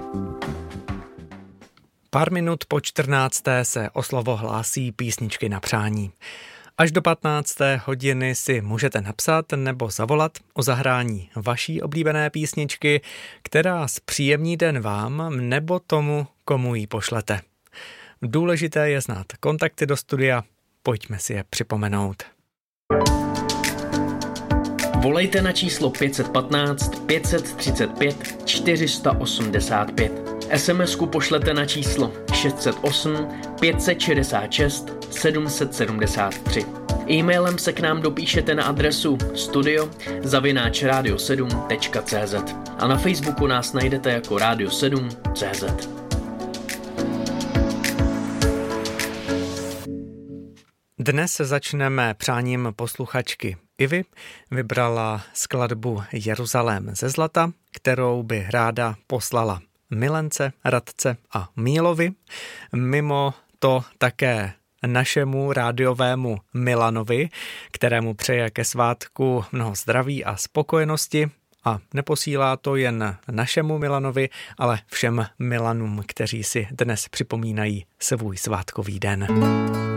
Pár minut po 14. se o slovo hlásí písničky na přání. Až do 15. hodiny si můžete napsat nebo zavolat o zahrání vaší oblíbené písničky, která zpříjemní den vám nebo tomu, komu ji pošlete. Důležité je znát kontakty do studia, pojďme si je připomenout. Volejte na číslo 515 535 485. SMS-ku pošlete na číslo 608 566 773. E-mailem se k nám dopíšete na adresu studio@radio7.cz a na Facebooku nás najdete jako Radio 7.cz. Dnes začneme přáním posluchačky Ivy. Vybrala skladbu Jeruzalém ze zlata, kterou by ráda poslala milence, Radce a Mílovi. Mimo to také našemu rádiovému Milanovi, kterému přeje ke svátku mnoho zdraví a spokojenosti. A neposílá to jen našemu Milanovi, ale všem Milanům, kteří si dnes připomínají svůj svátkový den.